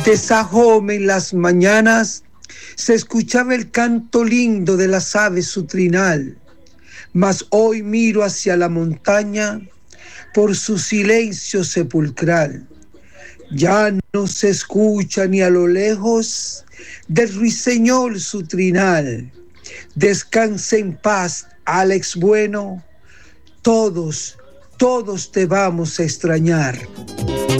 De Sajome en las mañanas se escuchaba el canto lindo de las aves su trinal, mas hoy miro hacia la montaña por su silencio sepulcral. Ya no se escucha ni a lo lejos del ruiseñor su trinal. Descanse en paz, Alex Bueno, todos te vamos a extrañar.